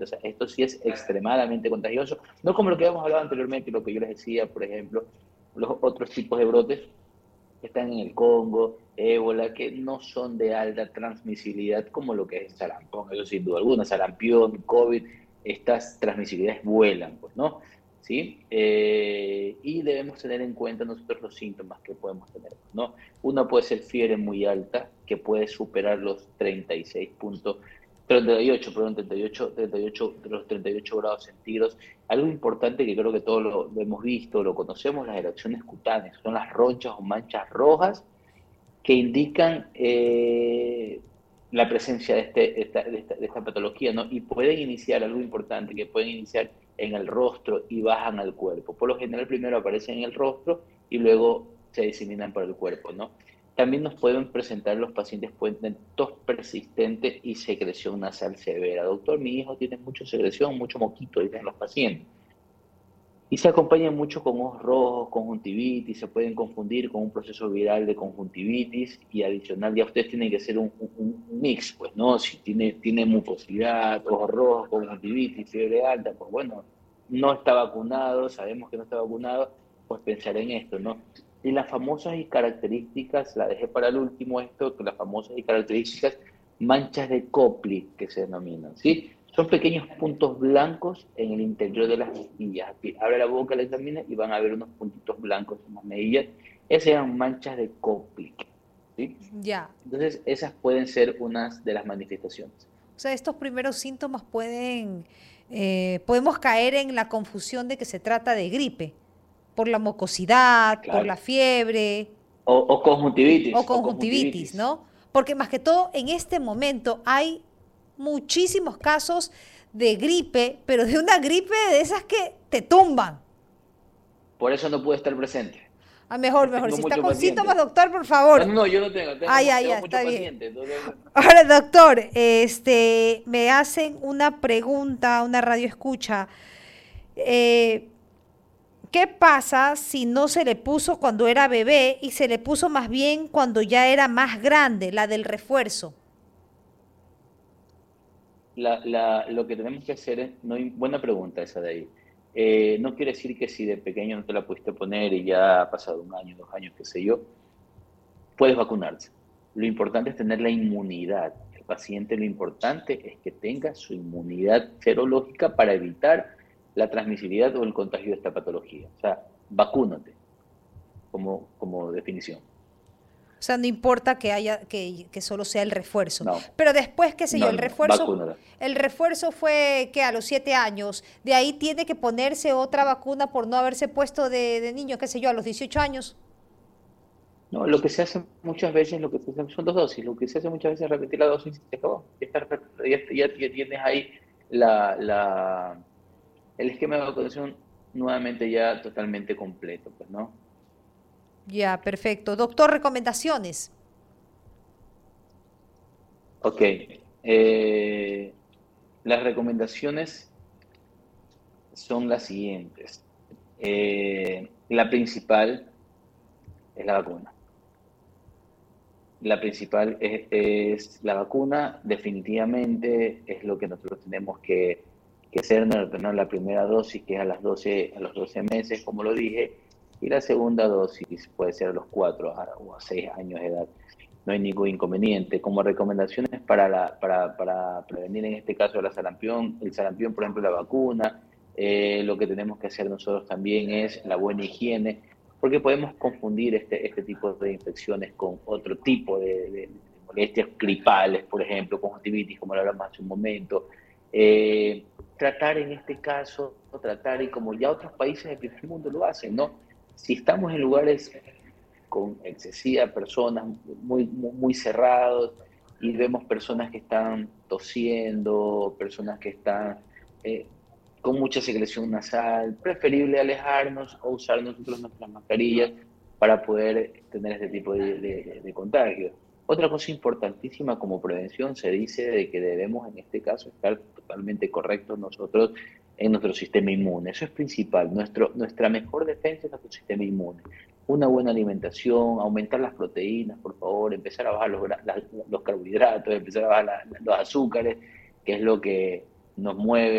O sea, esto sí es extremadamente contagioso, no como lo que habíamos hablado anteriormente, lo que yo les decía, por ejemplo, los otros tipos de brotes que están en el Congo, ébola, que no son de alta transmisibilidad como lo que es sarampión, eso sin duda alguna, sarampión, COVID, estas transmisibilidades vuelan, pues, ¿no? ¿Sí? Y debemos tener en cuenta nosotros los síntomas que podemos tener, ¿no? Uno puede ser fiebre muy alta, que puede superar los 36 puntos, 38, perdón, 38, los 38 grados centígrados. Algo importante que creo que todos lo hemos visto, lo conocemos, las erupciones cutáneas, son las ronchas o manchas rojas que indican la presencia de esta patología, ¿no? Y pueden iniciar, algo importante, que pueden iniciar en el rostro y bajan al cuerpo. Por lo general primero aparecen en el rostro y luego se diseminan por el cuerpo, ¿no? También nos pueden presentar, los pacientes pueden tener tos persistente y secreción nasal severa. Doctor, mi hijo tiene mucha secreción, mucho moquito, dicen los pacientes. Y se acompaña mucho con ojos rojos, conjuntivitis, se pueden confundir con un proceso viral de conjuntivitis y adicional, ya ustedes tienen que hacer un mix, pues, ¿no? Si tiene mucosidad, ojos rojos, conjuntivitis, fiebre alta, pues bueno, no está vacunado, sabemos que no está vacunado, pues pensar en esto, ¿no? Y las famosas y características, la dejé para el último esto, que las famosas y características manchas de Koplik que se denominan, ¿sí? Son pequeños puntos blancos en el interior de las mejillas. Abre la boca, la examina y van a ver unos puntitos blancos en las mejillas. Esas eran manchas de Koplik, ¿sí? Ya. Entonces, esas pueden ser unas de las manifestaciones. O sea, estos primeros síntomas podemos caer en la confusión de que se trata de gripe, por la mucosidad, por Claro. la fiebre O o conjuntivitis, conjuntivitis. ¿no? Porque más que todo, en este momento hay muchísimos casos de gripe, pero de una gripe de esas que te tumban. Por eso no pude estar presente. Ah, mejor, mejor. Tengo Si está muchos con síntomas, pacientes. doctor, por No, favor. no, no, yo no tengo. Ah, ya, Tengo ya, muchos está bien. pacientes. Entonces, Ahora, doctor, me hacen una pregunta, una radio escucha. Eh, ¿Qué pasa si no se le puso cuando era bebé y se le puso más bien cuando ya era más grande, la del refuerzo? lo que tenemos que hacer es, no, buena pregunta esa de ahí. No quiere decir que si de pequeño no te la pudiste poner y ya ha pasado un año, 2 años, qué sé yo, puedes vacunarse. Lo importante es tener la inmunidad. El paciente, lo importante es que tenga su inmunidad serológica para evitar la transmisibilidad o el contagio de esta patología. O sea, vacúnate como definición. O sea, no importa que solo sea el refuerzo. No, Pero después, qué sé yo, no, no, no, vacúnala. el refuerzo fue que a los 7 años, de ahí tiene que ponerse otra vacuna por no haberse puesto de niño, qué sé yo, a los 18 años. No, lo que se hace muchas veces, lo que se hace son 2 dosis. Lo que se hace muchas veces es repetir la dosis y se acabó. Ya tienes ahí la, la, el esquema de vacunación nuevamente ya totalmente completo, pues, ¿no? Ya, perfecto. Doctor, recomendaciones. Ok. Las recomendaciones son las siguientes. La principal es la vacuna. La principal es la vacuna, definitivamente es lo que nosotros tenemos que hacer, ¿no? Tener la primera dosis, que es a los 12 meses, como lo dije, y la segunda dosis puede ser a los 4 o a 6 años de edad. No hay ningún inconveniente. Como recomendaciones para prevenir en este caso el sarampión, por ejemplo, la vacuna, lo que tenemos que hacer nosotros también es la buena higiene, porque podemos confundir este tipo de infecciones con otro tipo de molestias gripales, por ejemplo, conjuntivitis, como lo hablamos hace un momento. Tratar en este caso, tratar, y como ya otros países del primer mundo lo hacen, ¿no? Si estamos en lugares con excesiva personas, muy cerrados, y vemos personas que están tosiendo, personas que están eh, con mucha secreción nasal, preferible alejarnos o usar nosotros nuestras mascarillas para poder tener este tipo de contagio. Otra cosa importantísima como prevención, se dice de que debemos en este caso estar totalmente correctos nosotros en nuestro sistema inmune. Eso es principal. Nuestra mejor defensa es nuestro sistema inmune. Una buena alimentación, aumentar las proteínas, por favor, empezar a bajar los carbohidratos, empezar a bajar los azúcares, que es lo que nos mueve